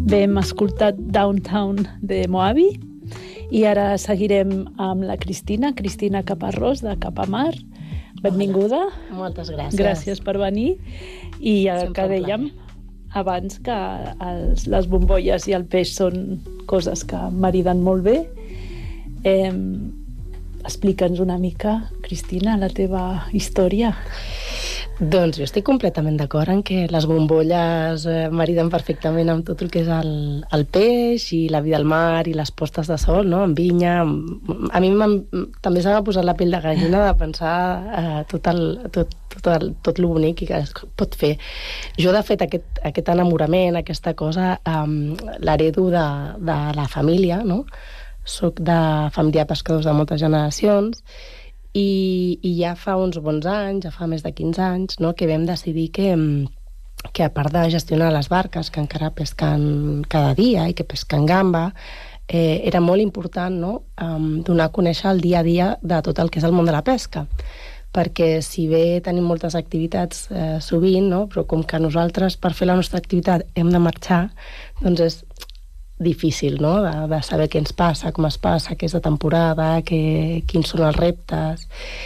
Bé, hem escoltat Downtown de Moabi i ara seguirem amb la Cristina Caparrós, de Capamar. Benvinguda. Moltes gràcies. Gràcies per venir. I que dèiem abans que les bombolles i el peix són coses que mariden molt bé. Explica'ns una mica, Cristina, la teva història. Doncs jo estic completament d'acord en que les bombolles mariden perfectament amb tot el que és el peix i la vida al mar i les postes de sol, no? En vinya. A mi també s'ha posat la pell de gallina de pensar tot lo bonic que es pot fer. Jo, de fet, aquest enamorament, aquesta cosa, l'heredo de la família, no? Soc de família de pescadors de moltes generacions i ja fa uns bons anys, ja fa més de 15 anys, no, que vam decidir que a part de gestionar les barques que encara pesquen cada dia i que pesquen gamba, era molt important, no, donar a conèixer el dia a dia de tot el que és el món de la pesca, perquè si bé tenim moltes activitats sovint, no, però com que nosaltres per fer la nostra activitat hem de marxar, doncs és difícil, no?, de saber què ens passa, com es passa, què és de temporada, quins són els reptes.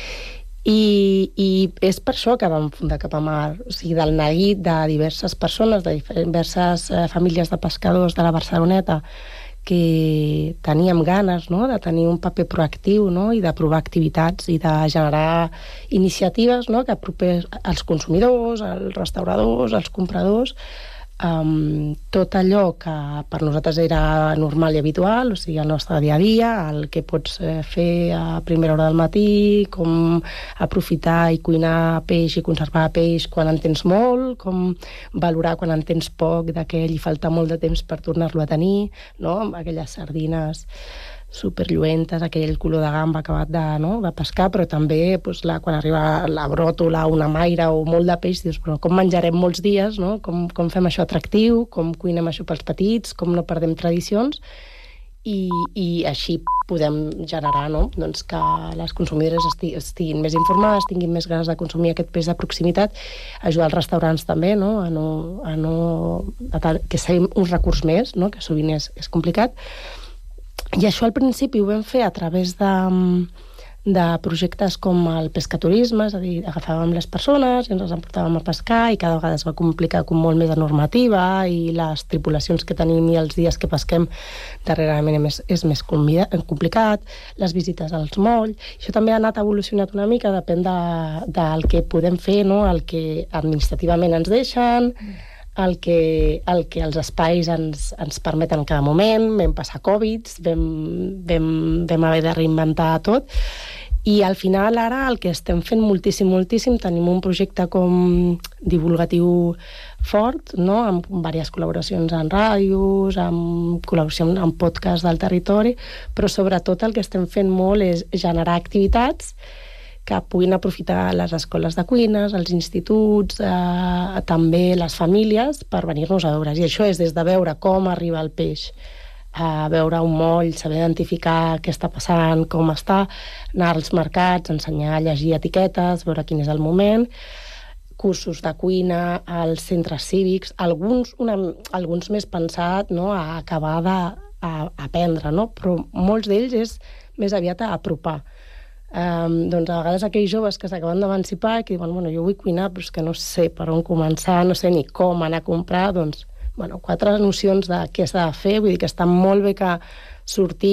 I és per això que vam fundar Capamar, o sigui, del neguit de diverses persones, de diverses famílies de pescadors de la Barceloneta, que teníem ganes, no?, de tenir un paper proactiu, no?, i de provar activitats i de generar iniciatives, no?, que apropés als consumidors, als restauradors, als compradors, tot allò que per nosaltres era normal i habitual, o sigui, el nostre dia a dia, el que pots fer a primera hora del matí, com aprofitar i cuinar peix i conservar peix quan en tens molt, com valorar quan en tens poc, de què li falta molt de temps per tornar-lo a tenir, no?, amb aquelles sardines superlluentes, aquell color de gamba acabat de pescar, però també quan arriba la bròtola, una maira o molt de peix, dius, però com menjarem molts dies, no? Com fem això atractiu, com cuinem això pels petits, com no perdem tradicions, i així podem generar, no?, doncs que les consumidores estiguin més informades, tinguin més ganes de consumir aquest peix de proximitat, ajudar els restaurants també, no?, que sigui un recurs més, no?, que sovint és complicat. I això al principi ho vam fer a través de projectes com el pescaturisme, és a dir, agafàvem les persones i ens les emportàvem a pescar i cada vegada es va complicar com molt més de normativa i les tripulacions que tenim i els dies que pesquem darrerament és més complicat, les visites als molls. Això també ha anat evolucionant una mica, depèn del que podem fer, no?, el que administrativament ens deixen, el que els espais ens permeten en cada moment. Vam passar Covids, vam haver de reinventar tot, i al final ara el que estem fent moltíssim, tenim un projecte com divulgatiu fort, no?, amb diverses col·laboracions en ràdios, amb col·laboracions en podcasts del territori, però sobretot el que estem fent molt és generar activitats que puguin aprofitar les escoles de cuines, els instituts, també les famílies, per venir-nos a veure. I això és des de veure com arriba el peix, a veure un moll, saber identificar què està passant, com està, anar als mercats, ensenyar a llegir etiquetes, veure quin és el moment, cursos de cuina als centres cívics, alguns més pensat, no?, a acabar d'aprendre, no?, però molts d'ells és més aviat a apropar. Doncs a vegades aquells joves que s'acaben d'emancipar i que diuen, jo vull cuinar però és que no sé per on començar, no sé ni com anar a comprar, doncs 4 nocions de què s'ha de fer, vull dir que està molt bé que sortir